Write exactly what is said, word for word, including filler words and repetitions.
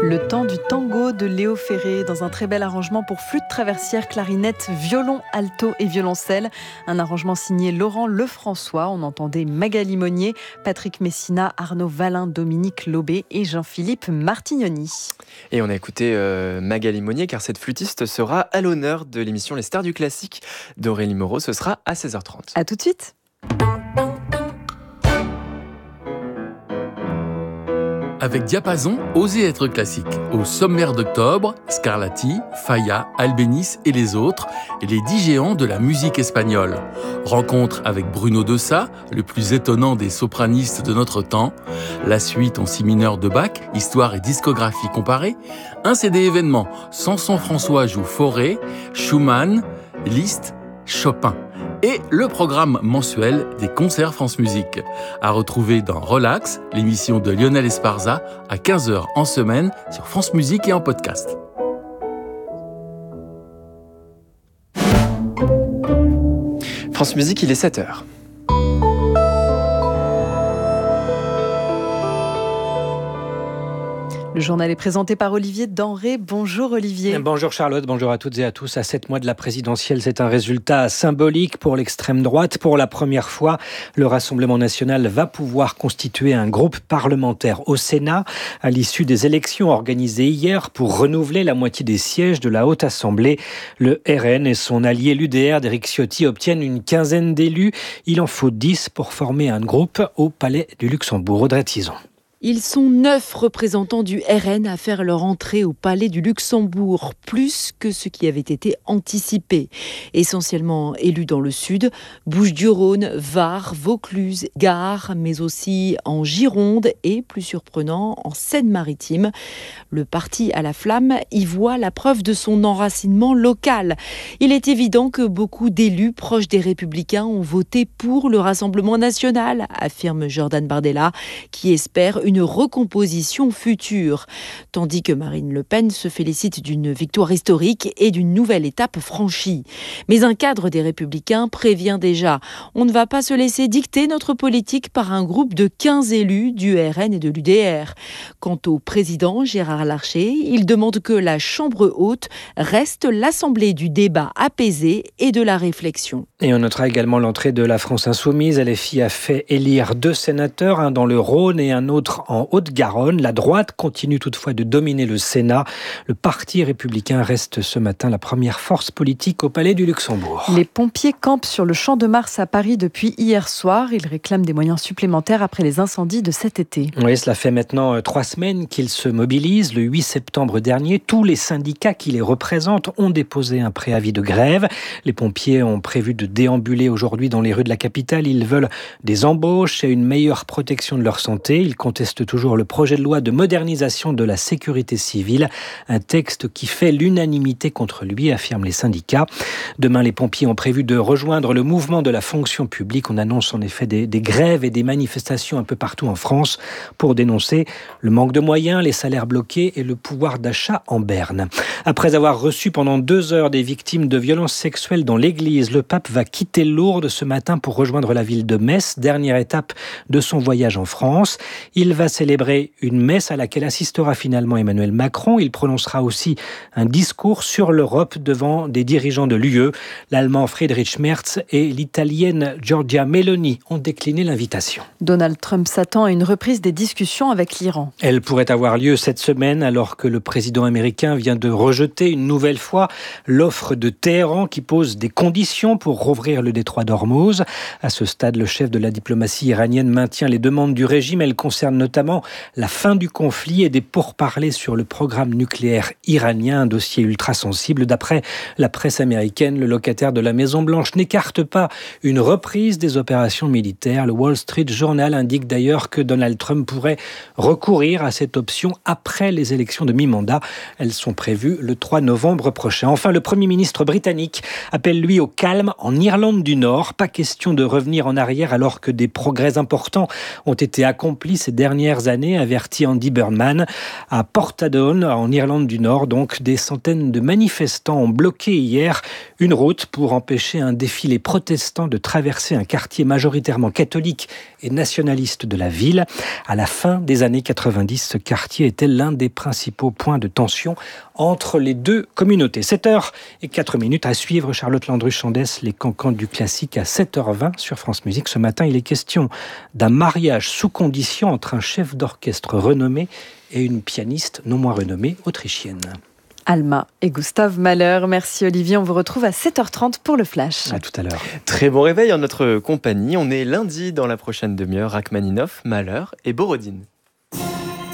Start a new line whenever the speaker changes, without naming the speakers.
Le temps du tango de Léo Ferré, dans un très bel arrangement pour flûte traversière, clarinette, violon, alto et violoncelle. Un arrangement signé Laurent Lefrançois. On entendait Magali Monnier, Patrick Messina, Arnaud Valin, Dominique Lobé et Jean-Philippe Martignoni.
Et on a écouté euh, Magali Monnier, car cette flûtiste sera à l'honneur de l'émission Les Stars du Classique d'Aurélie Moreau. Ce sera à seize heures trente.
A tout de suite.
Avec Diapason, osez être classique. Au sommaire d'octobre, Scarlatti, Falla, Albéniz et les autres, et les dix géants de la musique espagnole. Rencontre avec Bruno De Sa, le plus étonnant des sopranistes de notre temps. La suite en si mineur de Bach, histoire et discographie comparée. Un C D événement, Sanson-François joue Fauré, Schumann, Liszt, Chopin. Et le programme mensuel des concerts France Musique. À retrouver dans Relax, l'émission de Lionel Esparza, à quinze heures en semaine sur France Musique et en podcast.
France Musique, il est sept heures.
Le journal est présenté par Olivier Denré. Bonjour Olivier.
Bonjour Charlotte, bonjour à toutes et à tous. À sept mois de la présidentielle, c'est un résultat symbolique pour l'extrême droite. Pour la première fois, le Rassemblement national va pouvoir constituer un groupe parlementaire au Sénat à l'issue des élections organisées hier pour renouveler la moitié des sièges de la Haute Assemblée. Le R N et son allié l'U D R d'Éric Ciotti obtiennent une quinzaine d'élus. Il en faut dix pour former un groupe au Palais du Luxembourg. Audrey Tison.
Ils sont neuf représentants du R N à faire leur entrée au Palais du Luxembourg, plus que ce qui avait été anticipé. Essentiellement élus dans le sud, Bouches-du-Rhône, Var, Vaucluse, Gard, mais aussi en Gironde et, plus surprenant, en Seine-Maritime. Le parti à la flamme y voit la preuve de son enracinement local. Il est évident que beaucoup d'élus proches des Républicains ont voté pour le Rassemblement national, affirme Jordan Bardella, qui espère une recomposition future. Tandis que Marine Le Pen se félicite d'une victoire historique et d'une nouvelle étape franchie. Mais un cadre des Républicains prévient déjà. On ne va pas se laisser dicter notre politique par un groupe de quinze élus du R N et de l'U D R. Quant au président Gérard Larcher, il demande que la Chambre haute reste l'assemblée du débat apaisé et de la réflexion.
Et on notera également l'entrée de la France Insoumise. L F I a fait élire deux sénateurs, un dans le Rhône et un autre en Haute-Garonne. La droite continue toutefois de dominer le Sénat. Le Parti républicain reste ce matin la première force politique au Palais du Luxembourg.
Les pompiers campent sur le Champ de Mars à Paris depuis hier soir. Ils réclament des moyens supplémentaires après les incendies de cet été.
Oui, cela fait maintenant trois semaines qu'ils se mobilisent. Le huit septembre dernier, tous les syndicats qui les représentent ont déposé un préavis de grève. Les pompiers ont prévu de déambuler aujourd'hui dans les rues de la capitale. Ils veulent des embauches et une meilleure protection de leur santé. Ils contestent toujours le projet de loi de modernisation de la sécurité civile, un texte qui fait l'unanimité contre lui, affirment les syndicats. Demain, les pompiers ont prévu de rejoindre le mouvement de la fonction publique. On annonce en effet des, des grèves et des manifestations un peu partout en France pour dénoncer le manque de moyens, les salaires bloqués et le pouvoir d'achat en berne. Après avoir reçu pendant deux heures des victimes de violences sexuelles dans l'église, le pape va quitter Lourdes ce matin pour rejoindre la ville de Metz, dernière étape de son voyage en France. Il va célébrer une messe à laquelle assistera finalement Emmanuel Macron. Il prononcera aussi un discours sur l'Europe devant des dirigeants de l'U E. L'Allemand Friedrich Merz et l'Italienne Giorgia Meloni ont décliné l'invitation.
Donald Trump s'attend à une reprise des discussions avec l'Iran.
Elle pourrait avoir lieu cette semaine alors que le président américain vient de rejeter une nouvelle fois l'offre de Téhéran qui pose des conditions pour rouvrir le détroit d'Ormuz. À ce stade, le chef de la diplomatie iranienne maintient les demandes du régime. Elles concernent notamment la fin du conflit et des pourparlers sur le programme nucléaire iranien, un dossier ultra sensible. D'après la presse américaine, le locataire de la Maison-Blanche n'écarte pas une reprise des opérations militaires. Le Wall Street Journal indique d'ailleurs que Donald Trump pourrait recourir à cette option après les élections de mi-mandat. Elles sont prévues le trois novembre prochain. Enfin, le Premier ministre britannique appelle lui au calme en Irlande du Nord. Pas question de revenir en arrière alors que des progrès importants ont été accomplis ces derniers dernières années, avertit Andy Burnham. À Portadown, en Irlande du Nord, donc, des centaines de manifestants ont bloqué hier une route pour empêcher un défilé protestant de traverser un quartier majoritairement catholique et nationaliste de la ville. À la fin des années quatre-vingt-dix, ce quartier était l'un des principaux points de tension entre les deux communautés. sept heures zéro quatre minutes à suivre. Charlotte Landru-Chandès, les cancans du classique à sept heures vingt sur France Musique. Ce matin, il est question d'un mariage sous condition entre un chef d'orchestre renommé et une pianiste non moins renommée autrichienne.
Alma et Gustave Mahler. Merci Olivier, on vous retrouve à sept heures trente pour le Flash.
À tout à l'heure.
Très bon réveil en notre compagnie. On est lundi dans la prochaine demi-heure. Rachmaninoff, Mahler et Borodine.